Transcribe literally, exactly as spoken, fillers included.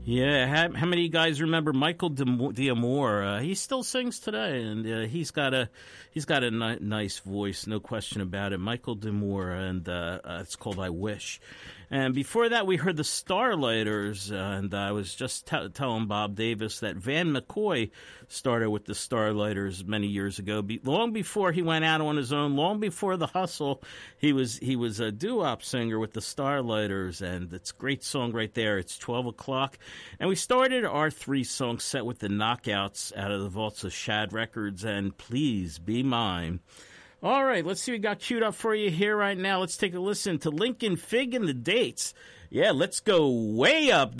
Yeah, how, how many of you guys remember Michael D'Amour? Uh, he still sings today, and uh, he's got a he's got a ni- nice voice, no question about it. Michael D'Amour, and uh, uh, it's called "I Wish." And before that, we heard the Starlighters, uh, and I was just t- telling Bob Davis that Van McCoy started with the Starlighters many years ago, Be- long before he went out on his own, long before the hustle. He was he was a doo-wop singer with the Starlighters, and it's a great song right there. It's twelve o'clock, and we started our three-song set with the Knockouts out of the vaults of Shad Records and Please Be Mine. All right, let's see what we got queued up for you here right now. Let's take a listen to Lincoln Fig and the Dates. Yeah, let's go way up